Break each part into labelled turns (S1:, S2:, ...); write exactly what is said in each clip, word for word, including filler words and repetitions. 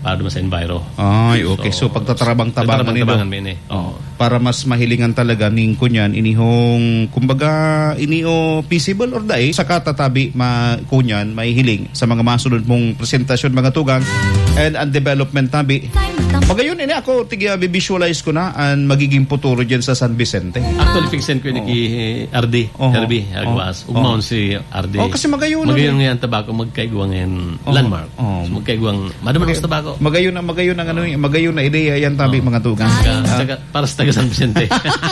S1: para naman sa enviro.
S2: Ay, okay. So, so pagtatarabang-tabangan nito.
S1: Eh.
S2: Oh, para mas mahilingan talaga ning kunyan inihong kumbaga inio feasible or dai sa katatabi ma kunyan mahihiling sa mga masunod mong presentasyon mga tugang and ang development tabi. Magayon ini ako tiga visualize ko na ang magiging futuro diyan sa San Vicente.
S1: Actually fixen ko ni ki R D, R B, Agwas. Ugmaon si R D.
S2: Oh, kasi magayon.
S1: Magayon nga ang tabako magkaigwang en landmark. So magkaigwang madaman sa tabako.
S2: Magayon na magayon ang ano, magayon na ideya yan tabi mga tugang.
S1: Para sa taga San Vicente.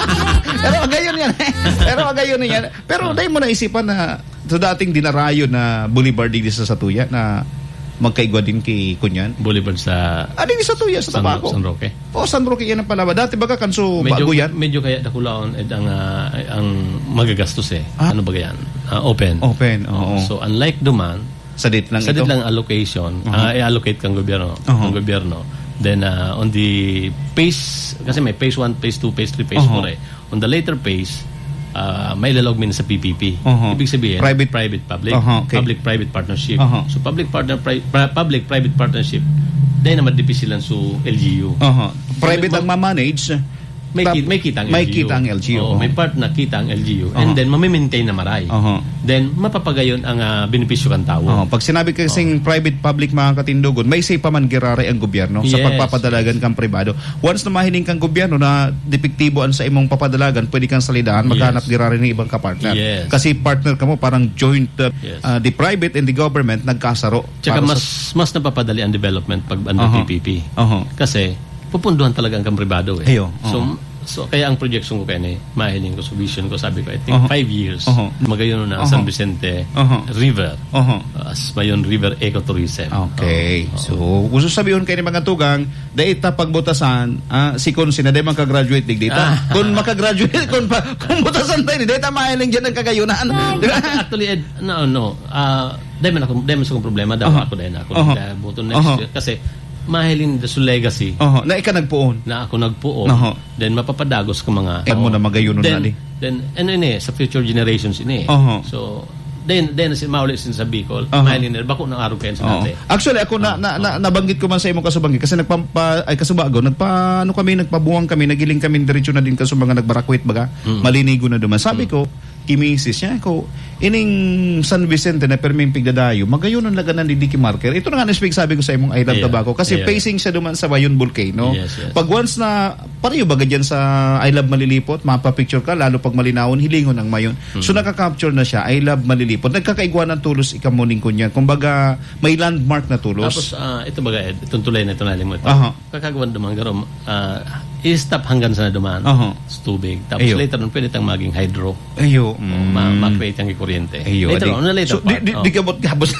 S2: Pero magayon yan. Pero magayon yan. Pero dahil mo naisipan na sa dating dinarayo na Boulevard di sa Satuya na magkaigwa din kay Kunyan.
S1: Boulevard sa...
S2: Ah, di sa Tuya, sa Tabaco.
S1: San Roque.
S2: Oo, San Roque yan ang palawa. Dati baga kanso
S1: medyo,
S2: bago yan?
S1: Medyo kaya nakulaon ed ang, uh, ang magagastos eh. Ah? Ano ba yan? Uh, open.
S2: Open, oo.
S1: Uh, so, unlike duman,
S2: sa date lang
S1: sa
S2: ito?
S1: Sa date lang allocation,
S2: uh-huh.
S1: uh, i-allocate kang gobyerno. Uh-huh. Kang gobyerno. Then, uh, on the phase, kasi may phase one, phase two, phase three, phase four uh-huh. eh. On the later phase, Uh, may lalogmin sa P P P.
S2: Uh-huh.
S1: Ibig sabihin,
S2: private,
S1: private public,
S2: uh-huh, okay.
S1: public-private partnership.
S2: Uh-huh.
S1: So public partner pri- public-private partnership, dahil naman dipisilan sa L G U.
S2: Uh-huh. Private so, ang ma-manage.
S1: May, ki- may kita ang
S2: may
S1: L G U.
S2: Kita ang L G U.
S1: Oo,
S2: uh-huh.
S1: May part na kita ang L G U.
S2: Uh-huh.
S1: And then, mamimaintain na maray.
S2: Uh-huh.
S1: Then, mapapagayon ang uh, benepisyo kang tao.
S2: Uh-huh. Pag sinabi kasing uh-huh. private-public mga katindugon, may say pa man girare ang gobyerno
S1: yes.
S2: sa pagpapadalagan kang pribado. Once na mahiling kang gobyerno na depektiboan sa imong papadalagan, pwede kang salidahan, maghanap yes. girare ng ibang kapartner.
S1: Yes.
S2: Kasi partner ka mo, parang joint, uh,
S1: yes.
S2: uh, the private and the government, nagkasaro.
S1: Tsaka mas, sa... mas napapadali ang development pag under
S2: uh-huh.
S1: P P P.
S2: Uh-huh.
S1: Kasi, pupunduhan talaga ang kang pribado eh.
S2: Ayo. Uh-huh.
S1: So, So, kaya ang projection ko kaya ni mahiling ko sa vision ko, sabi ko, I think uh-huh. five years, uh-huh. magayon na uh-huh. San Vicente uh-huh. River, uh-huh. uh, as mayon River Ecotourism.
S2: Okay. Uh-huh. So, kung sabihin kayo ni mga tugang, dahil ta pagbutasan, uh, si Konsi na dahil makagraduate dig dito. Ah. Kung makagraduate, kung, pa, kung butasan tayo, dahil ta mahiling dyan ang kagayunan. Diba?
S1: Actually, Ed, no, no. Uh, dahil man ako, dahil man akong problema, daw uh-huh. ako dahil ako. Uh-huh. Dahil buto next uh-huh. year. Kasi, mahiling sa legacy.
S2: Uh-huh. Na ika nagpuon.
S1: Na ako nagpuon.
S2: Uh-huh.
S1: Then mapapadagos ka mga...
S2: Eh, mo na magayunon na di.
S1: Then, ano ini, sa future generations ini.
S2: Uh-huh.
S1: So, then, then si maulit sin sa Bicol, uh-huh. mahiling nila, bako ng araw kayo sa
S2: uh-huh.
S1: natin.
S2: Actually, ako na, na, na, nabanggit ko man sa imong kasubangin kasi nagpampa, ay kasubago, nagpa, ano kami, nagpabuwang kami, nagiling kami diretso na din kasubanga, nagbarakwit baga, mm. malinigo na duman. Sabi mm. ko, kimisis niya ko ining San Vicente na perming pigdadayo magayon ang laganan ni Dicky Marker. Ito na nga na-speak sabi ko sa imong I Love yeah, Tabaco kasi yeah. facing siya duman sa Bayon Volcano.
S1: Yes, yes.
S2: Pag once na pareho baga dyan sa I Love Malilipot, mapapicture ka lalo pag malinawon hilingon ang mayon. Mm-hmm. So nakaka-capture na siya I Love Malilipot. Nagkakaigwa ng tulos ikamuning ko niya. Kumbaga may landmark na tulos.
S1: Tapos uh, ito baga Ed, itong tulay na ito nalimot.
S2: Uh-huh.
S1: Kakagawan duman garom uh, i-stop hanggang sa naduman
S2: uh-huh.
S1: sa tubig. Tapos Ayo. later nun pwede tang maging hydro.
S2: Ayo.
S1: Mm. Ma- ma-create ang kuryente.
S2: Ayo.
S1: Later on, later
S2: so, part. Di, di, oh. di kabot kabos.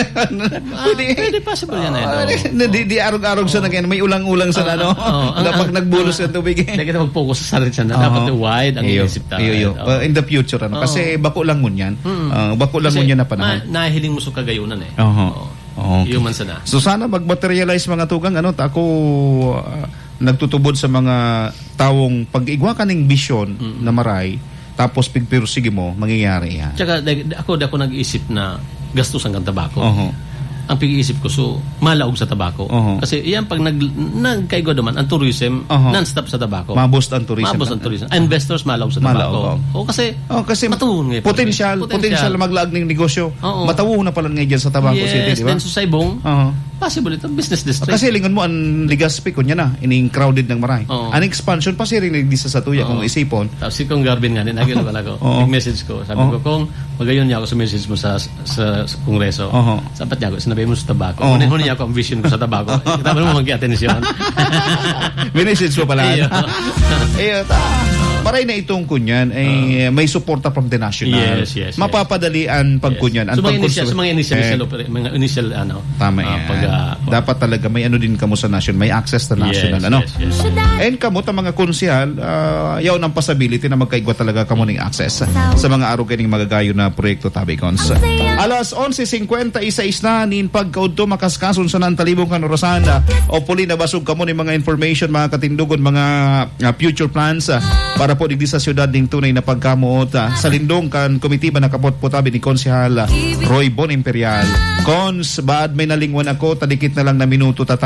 S1: pwede, pwede possible yan.
S2: Uh, no. Di, di arog-arog sa oh. na may ulang-ulang sa uh, ano. Uh, uh, Kapag uh, nagbulos uh, ng tubig.
S1: Hindi kita mag-focus sa sarili siya na uh-huh. dapat wide ang inisip tayo.
S2: Iyo, iyo. Uh, in the future, ano. Uh-huh. Kasi bako lang ngun yan. Mm-hmm. Uh, bako lang ngun yan na panahon.
S1: Ma- nahiling mo sa kagayunan eh.
S2: Uh-huh.
S1: Oh. Okay. Human sana.
S2: So sana mag-materialize mga tugang ano, ako uh, nagtutubod sa mga tawong pag-igwa ka ng vision mm-hmm. na maray, tapos pigpirsige mo, mangyayari yan.
S1: Tsaka ako, ako nag-iisip na gastos ang tabako.
S2: Uh-huh.
S1: Ang pag-iisip ko, so, malaog sa tabako. Uh-huh. Kasi iyan, pag nag, nagkaigo naman, ang tourism, uh-huh. non-stop sa tabako.
S2: Maboost ang tourism.
S1: Maboost ang tourism. Investors, malaog sa tabako.
S2: Malaog,
S1: oh. O kasi,
S2: oh, kasi
S1: matuon ngayon.
S2: Potential, potential maglaag ng negosyo.
S1: Uh-huh.
S2: Matawo na pala ngayon sa Tabaco
S1: yes,
S2: City, di ba?
S1: Yes, then sa Saibong, uh-huh. possible ito, business district.
S2: Kasi lingon mo, ang Legazpi ko niya na, ining crowded ng maray.
S1: Uh-huh.
S2: Ang expansion, pa siya rin di sa Satuya, uh-huh. kung isipon.
S1: Tapos si Kong Garvin nga, ninagil na pala ko.
S2: Uh-huh.
S1: Nag-message ko. Sabi uh-huh. ko, Kong, magayon niya ako sa message mo sa, sa, sa Kongreso.
S2: Uh-huh.
S1: Sapat niya ako, sinabi mo sa Tabaco.
S2: Uh-huh.
S1: Kunin niya ako ang vision ko sa Tabaco. Kita mo naman mag-i-atensyon.
S2: Minessage mo pala. Iyo, ta. Maray na itong kunyan, eh, uh, may suporta from the national.
S1: Yes, yes,
S2: mapapadali ang pagkunyan.
S1: Yes. So,
S2: ang
S1: mga initial, so mga initial,
S2: eh,
S1: initial, mga initial, ano.
S2: Tama yan. Uh, pag, uh, dapat talaga may ano din kamo sa national, may access na national,
S1: yes,
S2: ano.
S1: Yes, yes.
S2: And kamo, ta mga konsyal, uh, yaw ng possibility na magkaigwa talaga kamo ng access sa mga araw kaning magagayo na proyekto Tabicons. Alas onse cincuenta y seis na, nin pagkaudto makaskason sa nantalibong kanurasan, o puli na basog kamo ng mga information, mga katindugon, mga uh, future plans, uh, para po digdi sa syudad ding tunay na pagkamuot uh, sa lindong kan komitiba na kapot po tabi ni Konsehal uh, Roy Bon Imperial. Cons, baad may nalingwan ako, tadikit na lang na minuto tata